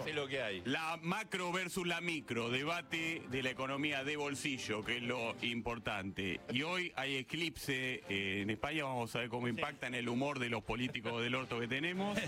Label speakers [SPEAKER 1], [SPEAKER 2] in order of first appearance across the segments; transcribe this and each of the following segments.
[SPEAKER 1] sé lo que hay.
[SPEAKER 2] La macro versus la micro, debate de la economía de bolsillo, que es lo importante. Y hoy hay eclipse en España, vamos a ver cómo impacta en el humor de los políticos del orto que tenemos.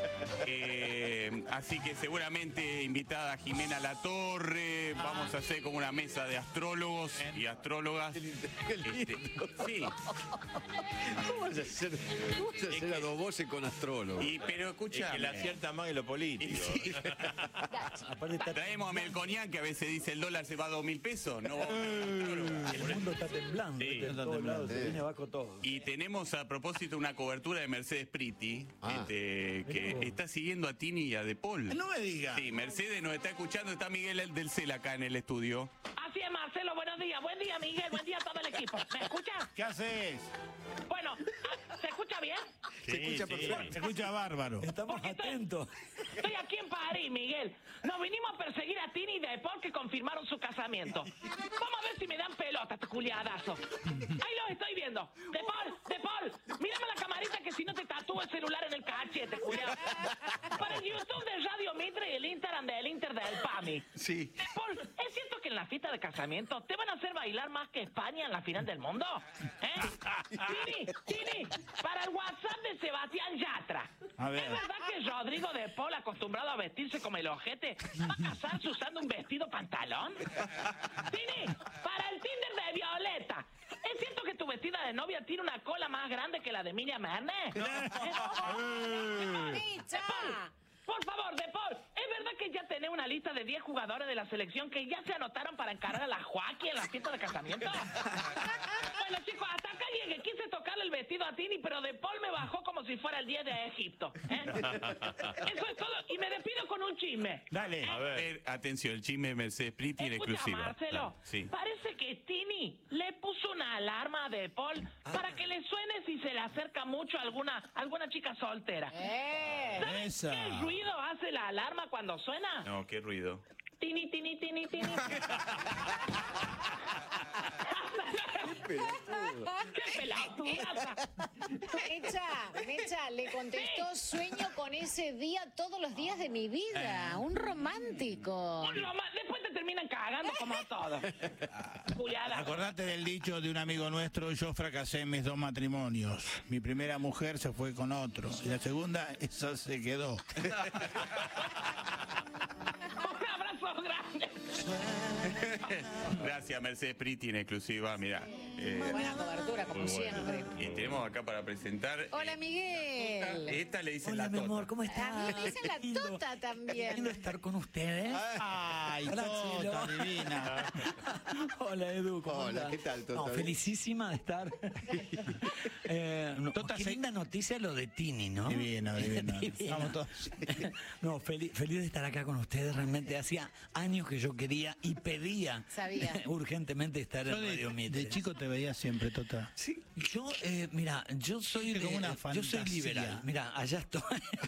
[SPEAKER 2] Así que seguramente invitada Jimena Latorre, vamos a hacer como una mesa de astrólogos y astrólogas. Sí.
[SPEAKER 3] ¿Cómo vas a hacer a dos voces con astrólogos?
[SPEAKER 2] Pero escucha,
[SPEAKER 1] que le acierta más en lo político.
[SPEAKER 2] traemos a Melconian, que a veces dice el dólar se va a 2.000 pesos. No,
[SPEAKER 4] El mundo está temblando.
[SPEAKER 1] Sí,
[SPEAKER 4] ¿viste? En todos lados se viene abajo todo.
[SPEAKER 2] y tenemos a propósito una cobertura de Mercedes Priti, que está siguiendo a Tini y a De Paul.
[SPEAKER 5] No me diga.
[SPEAKER 2] Sí, Mercedes nos está escuchando, está Miguel del Cel acá en el estudio.
[SPEAKER 6] Así es, Marcelo, buenos días. Buen día, Miguel. Buen día a todo el equipo. ¿Me escuchas?
[SPEAKER 5] ¿Qué haces?
[SPEAKER 6] Bueno, ¿se escucha bien?
[SPEAKER 3] Se escucha perfecto.
[SPEAKER 5] Se escucha bárbaro.
[SPEAKER 4] Estamos atentos.
[SPEAKER 6] Estoy aquí en París, Miguel. Nos vinimos a perseguir a Tini y De Paul, que confirmaron su casamiento. Vamos a ver si me dan pelota, este culiadazo. Ahí los estoy viendo. De Paul, mírame la camarita que si no te tatúo el celular en el cachete, culiado. Para el YouTube de Radio Mitre y el Instagram del Inter del PAMI.
[SPEAKER 3] Sí.
[SPEAKER 6] De Paul, ¿es cierto que en la fiesta de casamiento te van a hacer bailar más que España en la final del mundo? Tini, para el WhatsApp de Sebastián Yatra.
[SPEAKER 5] A ver.
[SPEAKER 6] ¿Es verdad que Rodrigo De Paul, acostumbrado a vestirse como el ojete, va a casarse usando un vestido pantalón? Tini, para el Tinder de Violeta. ¿Es cierto que tu vestida de novia tiene una cola más grande que la de Miriam Mernes? Por favor, De Paul, ¿es verdad que ya tenés una lista de 10 jugadores de la selección que ya se anotaron para encarar a la Joaquín en la fiesta de casamiento? Bueno, chicos, hasta acá llegué. Quise tocarle el vestido a Tini, pero De Paul me bajó como si fuera el 10 de Egipto. Eso es todo. Y me despido con un chisme.
[SPEAKER 5] Dale.
[SPEAKER 2] A ver, atención, el chisme de Mercedes Priti en
[SPEAKER 6] Escucha,
[SPEAKER 2] exclusiva.
[SPEAKER 6] Marcelo,
[SPEAKER 2] Sí.
[SPEAKER 6] parece que Tini le puso una alarma a De Paul para que le suene si se le acerca mucho a alguna chica soltera. ¿Sabes
[SPEAKER 5] Esa.
[SPEAKER 6] qué ruido hace la alarma cuando suena?
[SPEAKER 2] No, qué ruido.
[SPEAKER 6] Tini, tini, tini, tini. ¡Qué pelotudaza!
[SPEAKER 7] Mecha, le contestó: sueño con ese día todos los días de mi vida. Un romántico.
[SPEAKER 6] Después te terminan cagando como todo. Culiada.
[SPEAKER 5] Acordate del dicho de un amigo nuestro: yo fracasé en mis 2 matrimonios. Mi primera mujer se fue con otro. Y la segunda, esa se quedó.
[SPEAKER 6] Un abrazo grande.
[SPEAKER 2] Gracias, Mercedes Priti en exclusiva. Mira.
[SPEAKER 7] Buena cobertura, como
[SPEAKER 2] Muy bueno.
[SPEAKER 7] siempre.
[SPEAKER 2] Y tenemos acá para presentar.
[SPEAKER 7] Hola, Miguel.
[SPEAKER 2] Esta le dicen
[SPEAKER 4] Hola,
[SPEAKER 2] la
[SPEAKER 4] mi
[SPEAKER 2] tota.
[SPEAKER 4] amor, ¿cómo
[SPEAKER 7] A
[SPEAKER 4] estás?
[SPEAKER 7] mí me dicen la
[SPEAKER 4] Lindo.
[SPEAKER 7] tota también.
[SPEAKER 4] Lindo estar con ustedes.
[SPEAKER 5] Ay,
[SPEAKER 4] Hola,
[SPEAKER 5] Tota,
[SPEAKER 4] cielo.
[SPEAKER 5] divina.
[SPEAKER 4] Hola, Edu. ¿cómo
[SPEAKER 3] Hola,
[SPEAKER 4] andás?
[SPEAKER 3] ¿qué tal, Tota?
[SPEAKER 4] No, felicísima de estar.
[SPEAKER 5] Tota,
[SPEAKER 4] qué
[SPEAKER 5] se-
[SPEAKER 4] linda noticia lo de Tini, ¿no?
[SPEAKER 5] Divino, divino.
[SPEAKER 4] Divino.
[SPEAKER 5] Vamos todos.
[SPEAKER 4] No, feliz de estar acá con ustedes. Realmente hacía años que yo quería y pedía
[SPEAKER 7] Sabía.
[SPEAKER 4] urgentemente estar
[SPEAKER 5] Yo
[SPEAKER 4] en Radio Mitre.
[SPEAKER 5] de chico te veía siempre, Tota.
[SPEAKER 4] Sí. Yo, mira, yo soy
[SPEAKER 5] Viste, como una
[SPEAKER 4] yo soy
[SPEAKER 5] fantasía.
[SPEAKER 4] liberal. Mira, allá estoy.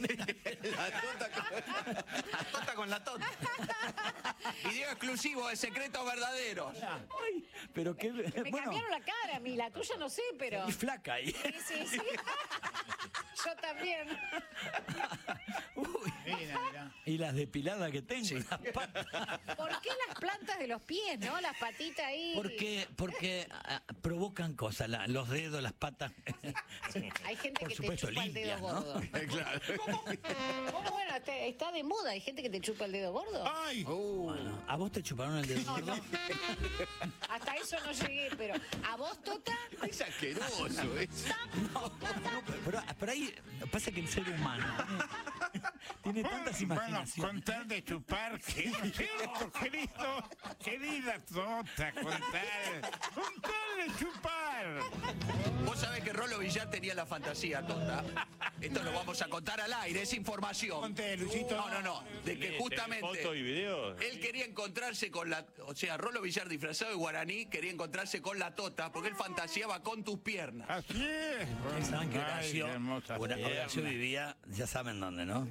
[SPEAKER 3] La tota con la tota.
[SPEAKER 2] Video exclusivo de Secretos Verdaderos.
[SPEAKER 4] Ay, pero qué
[SPEAKER 7] Me
[SPEAKER 4] bueno.
[SPEAKER 7] cambiaron la cara, a mí la tuya no sé, pero.
[SPEAKER 4] Y flaca ahí.
[SPEAKER 7] Sí. Yo también.
[SPEAKER 4] Uy.
[SPEAKER 5] Mira, mira.
[SPEAKER 4] Y las depiladas que tengo. Las patas.
[SPEAKER 7] ¿Por qué las plantas de los pies, no? Las patitas ahí.
[SPEAKER 4] Porque provocan cosas, los dedos, las patas.
[SPEAKER 7] Hay gente
[SPEAKER 4] Por
[SPEAKER 7] que
[SPEAKER 4] supuesto,
[SPEAKER 7] te chupa el dedo
[SPEAKER 4] limpias, ¿no?
[SPEAKER 7] gordo.
[SPEAKER 3] Claro.
[SPEAKER 7] ¿Cómo? Bueno, está de moda. Hay gente que te chupa el dedo gordo.
[SPEAKER 5] ¡Ay!
[SPEAKER 4] Bueno, ¿a vos te chuparon el dedo gordo?
[SPEAKER 7] Hasta eso no llegué, pero ¿a vos, Tota?
[SPEAKER 3] Es asqueroso eso.
[SPEAKER 4] Pero ahí pasa que el ser humano tiene tantas
[SPEAKER 5] Bueno,
[SPEAKER 4] imaginaciones.
[SPEAKER 5] contar de chupar, ¿qué es esto, querida Tota? Contar de chupar.
[SPEAKER 8] Vos sabés que Rolo Villar tenía la fantasía, Tota. Esto lo vamos a contar al aire, es información.
[SPEAKER 5] Conté, Luchito.
[SPEAKER 8] No, de que justamente
[SPEAKER 1] Foto y video.
[SPEAKER 8] él quería encontrarse con la... O sea, Rolo Villar disfrazado de guaraní quería encontrarse con la Tota porque él fantaseaba con tus piernas.
[SPEAKER 5] Así es.
[SPEAKER 4] Ustedes saben que
[SPEAKER 5] Ay,
[SPEAKER 4] Horacio,
[SPEAKER 5] qué hermosa
[SPEAKER 4] Horacio
[SPEAKER 5] pierna.
[SPEAKER 4] vivía, ya saben dónde, ¿no?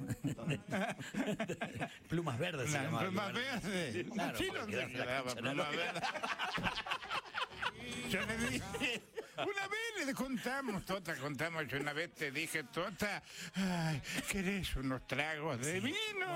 [SPEAKER 4] Plumas verdes se
[SPEAKER 5] La
[SPEAKER 4] llamaba.
[SPEAKER 5] pluma verde.
[SPEAKER 4] Claro,
[SPEAKER 5] Sí,
[SPEAKER 4] porque
[SPEAKER 5] ¿dónde
[SPEAKER 4] quedaba la
[SPEAKER 5] quedaba
[SPEAKER 4] cancha,
[SPEAKER 5] pluma
[SPEAKER 4] ¿no?
[SPEAKER 5] verde? Yo le dije, una vez le contamos, yo una vez te dije, Tota, ay, ¿querés unos tragos de vino?